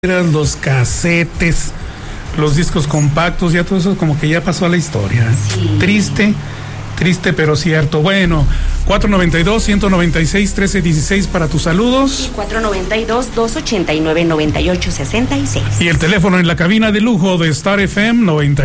los casetes, los discos compactos, ya todo eso como que ya pasó a la historia. Sí. Triste, pero cierto. Bueno, 492-196-1316 para tus saludos. Y 492-289-9866. Y el teléfono en la cabina de lujo de Star FM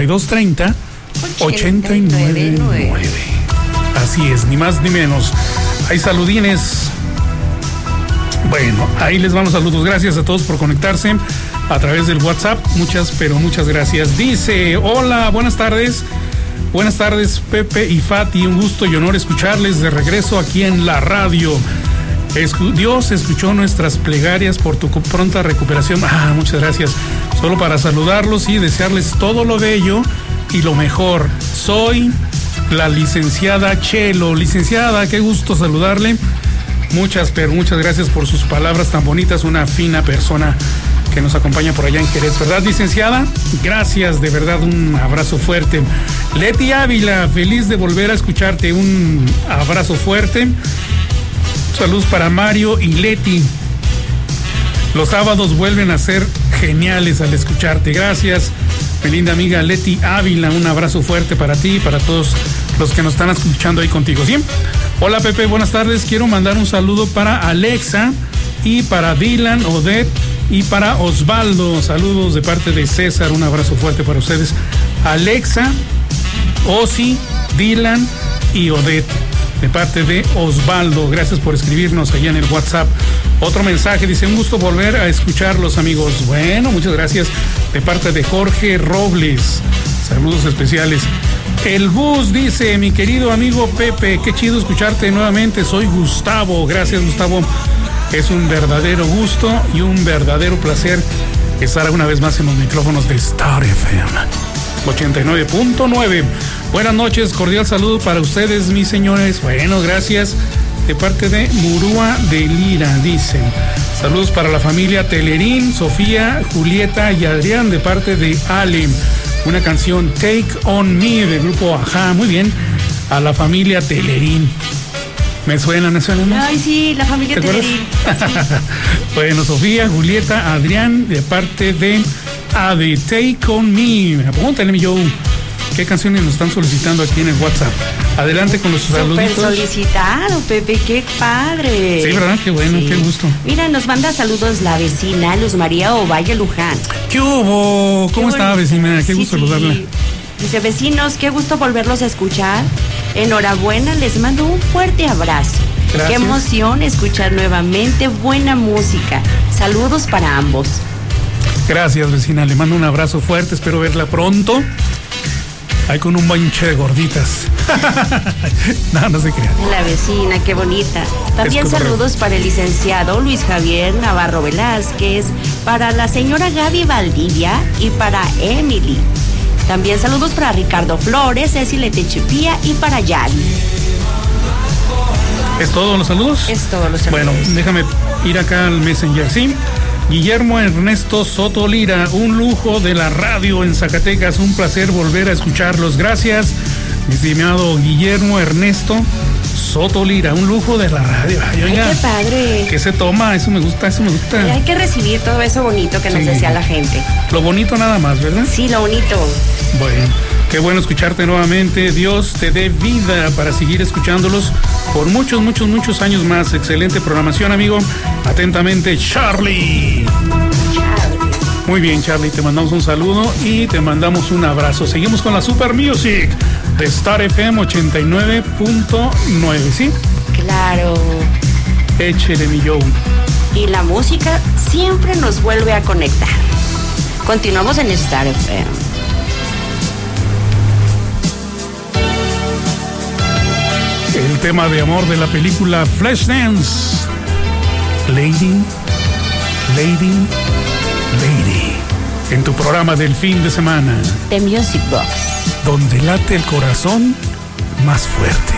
9230-899. Así es, ni más ni menos. Hay saludines. Bueno, ahí les vamos saludos. Gracias a todos por conectarse a través del WhatsApp. Muchas gracias. Dice, hola, buenas tardes. Buenas tardes, Pepe y Fati. Un gusto y honor escucharles de regreso aquí en la radio. Dios escuchó nuestras plegarias por tu pronta recuperación. Muchas gracias. Solo para saludarlos y desearles todo lo bello y lo mejor. Soy la licenciada Chelo. Licenciada, qué gusto saludarle. Muchas gracias por sus palabras tan bonitas. Una fina persona que nos acompaña por allá en Jerez, ¿verdad, licenciada? Gracias, de verdad, un abrazo fuerte. Leti Ávila, feliz de volver a escucharte. Un abrazo fuerte. Saludos para Mario y Leti. Los sábados vuelven a ser geniales al escucharte. Gracias, mi linda amiga Leti Ávila. Un abrazo fuerte para ti y para todos los que nos están escuchando ahí contigo, ¿sí? Hola, Pepe, buenas tardes. Quiero mandar un saludo para Alexa y para Dylan, Odette y para Osvaldo. Saludos de parte de César. Un abrazo fuerte para ustedes. Alexa, Osi, Dylan y Odette, de parte de Osvaldo. Gracias por escribirnos allá en el WhatsApp. Otro mensaje, dice, un gusto volver a escucharlos, amigos. Bueno, muchas gracias, de parte de Jorge Robles. Saludos especiales. El Gus dice, mi querido amigo Pepe, qué chido escucharte nuevamente. Soy Gustavo. Gracias, Gustavo. Es un verdadero gusto y un verdadero placer estar una vez más en los micrófonos de Star FM 89.9. Buenas noches, cordial saludo para ustedes, mis señores. Bueno, gracias, de parte de Murúa de Lira, dicen. Saludos para la familia Telerín, Sofía, Julieta y Adrián, de parte de Ale. Una canción, Take On Me, del grupo Ajá. Muy bien, a la familia Telerín. ¿Me suena? Ay, sí, la familia Telerín. Sí. Bueno, Sofía, Julieta, Adrián, de parte de Ade, Take On Me. Apúntale, yo. ¿Qué canciones nos están solicitando aquí en el WhatsApp? Adelante con los saluditos. Súper solicitado, Pepe, qué padre. Sí, ¿verdad? Qué bueno, sí. Qué gusto. Mira, nos manda saludos la vecina Luz María Ovalle Luján. ¿Qué hubo? ¿Cómo está, vecina? Qué gusto saludarla. Dice, vecinos, qué gusto volverlos a escuchar. Enhorabuena, les mando un fuerte abrazo. Gracias. Qué emoción escuchar nuevamente buena música. Saludos para ambos. Gracias, vecina, le mando un abrazo fuerte, espero verla pronto. Ahí con un banche de gorditas. No se crean. La vecina, qué bonita. También saludos para el licenciado Luis Javier Navarro Velázquez, para la señora Gaby Valdivia y para Emily. También saludos para Ricardo Flores, Ceci Letechepía y para Yali. ¿Es todo los saludos? Es todo los saludos. Bueno, déjame ir acá al Messenger, ¿sí? Guillermo Ernesto Soto Lira, un lujo de la radio en Zacatecas, un placer volver a escucharlos. Gracias, mi estimado Guillermo Ernesto Soto Lira, un lujo de la radio. Ay, qué padre. ¿Qué se toma? Eso me gusta. Y hay que recibir todo eso bonito que nos desea la gente. Lo bonito nada más, ¿verdad? Sí, lo bonito. Bueno, qué bueno escucharte nuevamente. Dios te dé vida para seguir escuchándolos por muchos años más. Excelente programación, amigo. Atentamente, Charlie. Muy bien, Charlie, te mandamos un saludo y te mandamos un abrazo. Seguimos con la Super Music de Star FM 89.9, ¿sí? Claro. Échele, mi Joe. Y la música siempre nos vuelve a conectar. Continuamos en Star FM. El tema de amor de la película Flashdance. Lady. En tu programa del fin de semana. The Music Box. Donde late el corazón más fuerte.